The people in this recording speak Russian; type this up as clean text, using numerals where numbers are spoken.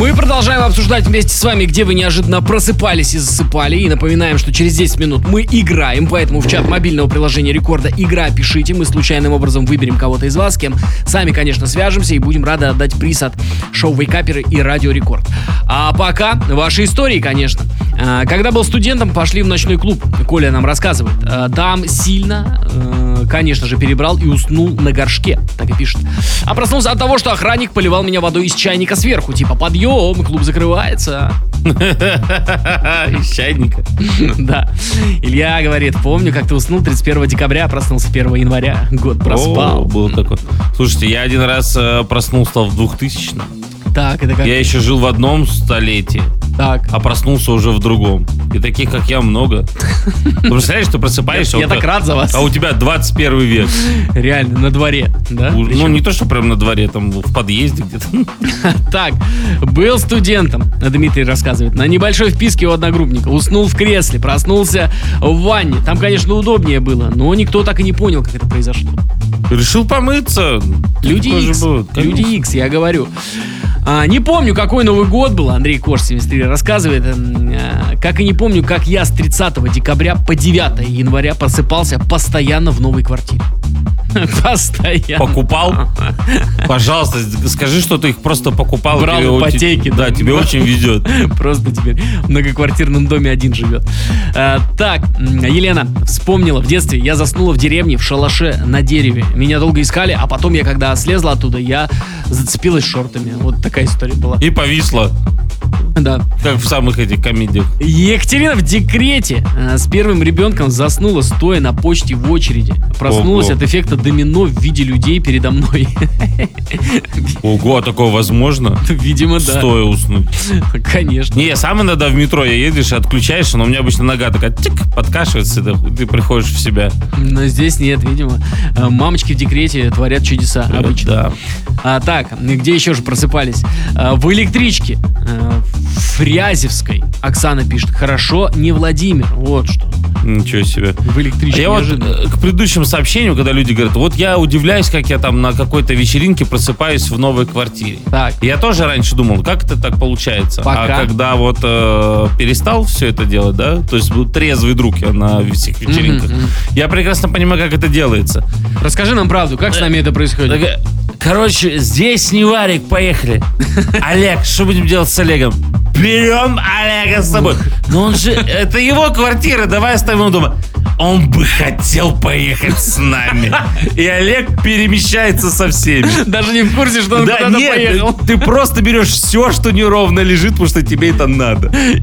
Мы продолжаем обсуждать вместе с вами, где вы неожиданно просыпались и засыпали. И напоминаем, что через 10 минут мы играем. Поэтому в чат мобильного приложения Рекорда «Игра» пишите. Мы случайным образом выберем кого-то из вас, с кем сами, конечно, свяжемся. И будем рады отдать приз от шоу «Вейкаперы» и Радио Рекорд. А пока ваши истории, конечно. Когда был студентом, пошли в ночной клуб. Коля нам рассказывает. Там сильно, конечно же, перебрал и уснул на горшке. Так и пишет. А проснулся от того, что охранник поливал меня водой из чайника сверху. Типа, подъем, клуб закрывается. Из чайника. Да. Илья говорит, помню, как ты уснул 31 декабря, проснулся 1 января. Год проспал. О, был такой. Слушайте, я один раз проснулся в 2000-м. Так, это как? Я еще жил в одном столетии, Так. а проснулся уже в другом. И таких, как я, много. Ты представляешь, ты просыпаешься... Я так рад за вас. А у тебя 21 век. Реально, на дворе, да? Ну, не то, что прям на дворе, там в подъезде где-то. Так, был студентом, Дмитрий рассказывает, на небольшой вписке у одногруппника. Уснул в кресле, проснулся в ванне. Там, конечно, удобнее было, но никто так и не понял, как это произошло. Решил помыться. Люди Икс, Люди Икс, я говорю. Не помню, какой Новый год был, Андрей Кош, 73, рассказывает. Как и не помню, как я с 30 декабря по 9 января просыпался постоянно в новой квартире. Постоянно. Покупал? Пожалуйста, скажи, что ты их просто покупал. Брал в ипотеке. Да, тебе очень везет. Просто теперь в многоквартирном доме один живет. Так, Елена вспомнила, в детстве я заснула в деревне в шалаше на дереве. Меня долго искали, а потом я, когда слезла оттуда, я зацепилась шортами. Вот такая история была. И повисла. Да. Как в самых этих комедиях. Екатерина в декрете с первым ребенком заснула, стоя на почте в очереди. Проснулась от эффекта домино в виде людей передо мной. Ого, а такое возможно? Видимо, да. Стоя уснуть. Конечно. Не, сам иногда в метро я едешь и отключаешься, но у меня обычно нога такая тик, подкашивается, ты приходишь в себя. Но здесь нет, видимо. Мамочки в декрете творят чудеса обычно. Да. Так, где еще же просыпались? В электричке. В Фрязевской. Оксана пишет. Хорошо, не Владимир. Вот что. Ничего себе. В электричке. Я вот к предыдущему сообщению, когда люди говорят, вот я удивляюсь, как я там на какой-то вечеринке просыпаюсь в новой квартире. Так. Я тоже раньше думал, как это так получается. Пока. А когда вот перестал все это делать, да, то есть был трезвый друг я на всех вечеринках, я прекрасно понимаю, как это делается. Расскажи нам правду, как с нами это происходит? Короче, здесь не Варик, поехали. Олег, что будем делать с Олегом? Берем Олега с собой. Но он же, это его квартира, давай оставим его дома. Он бы хотел поехать с нами. И Олег перемещается со всеми. Даже не в курсе, что он куда-то поехал. Ты просто берешь все, что неровно лежит, потому что тебе это надо.